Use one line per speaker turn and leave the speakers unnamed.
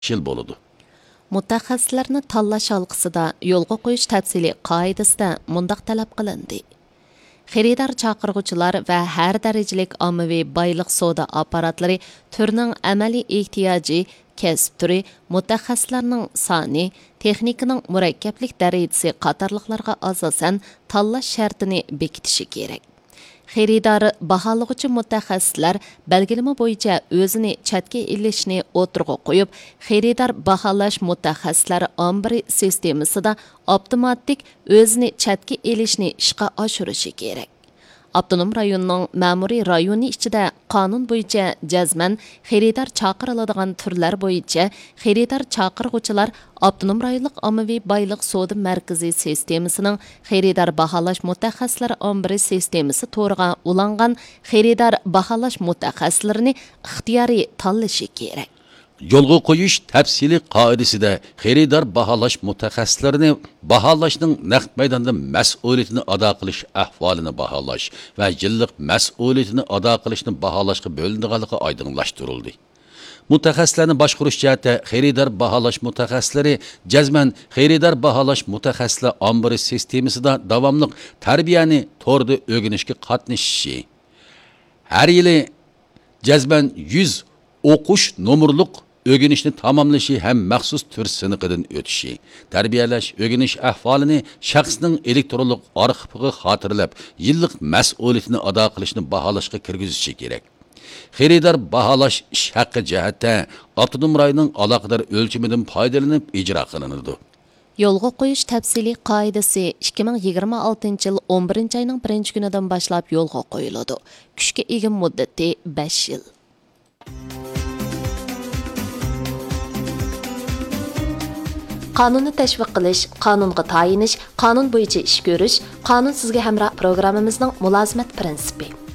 yil bo'ladi.
Mutaxassislarni tanlash halqısida yo'lga qo'yish tafsili qoidasida mundaq talab qilindi. Xaridor chaqirg'uvchilar va har darajalik ommaviy boyliq savdo apparatlari turning amaliy ehtiyoji, kasb turi, mutaxassislarning soni, texnikaning murakkablik darajasi qatorliqlarga asosan tanlash shartini bekitishi kerak. Xaridor baholag'uchi mutaxassislar belgilama bo'yicha o'zini chatga ilishni o'tirg'a qo'yib, xaridor baholash mutaxassislari ombiri sistemasida avtomatik o'zini chatga ilishni ishga oshirishi kerak. Avtonom rayonning ma'muriy rayoni ichida qonun bo'yicha jazman xaridor chaqiriladigan turlar bo'yicha xaridor chaqirg'uvchilar avtonom rayonlik ommaviy boyliq savdo markazi sistemasining xaridor baholash mutaxassislari ombiri sistemasi to'g'riga ulangan xaridor baholash mutaxassislarini ixtiyoriy tanlashi kerak.
Yo'lga qo'yish tafsili qoidasida xaridor baholash mutaxassislarini baholashning naqd maydonda mas'uliyatini ado qilish ahvolini baholash va yillik mas'uliyatini ado qilishni baholashga bo'linadiganligi oydinlashtirildi. Mutaxassislarni boshqarish jihatda xaridor baholash mutaxassislari jazman xaridor baholash mutaxassislar ombiri sistemasida davomli tarbiyani to'g'ri o'rganishga qatnashishi, har yili jazman 100 o'qish nomerliq o'rganishni tamomlashi ham maxsus tur siniqidan o'tishi, tarbiyalash, o'rganish ahvolini shaxsning elektronlik arxiviga xotirlab, yillik mas'uliyatini ado qilishni baholashga kirgizishi kerak. Xaridor baholash ish haqqi jihatda avtonom rayonning aloqador o'lchamidan foydalanib ijro qilinadi.
Yo'lga qo'yish tafsili qoidasi 2026-yil 11-oyning 1-kunidan boshlab yo'lga qo'yiladi. Kuchga ega muddati 5 yil. Qonunni tashviq qilish, qonunga tayinish, qonun bo'yicha ish ko'rish, qonun sizga hamroh programmamizning mulozimat prinsipi.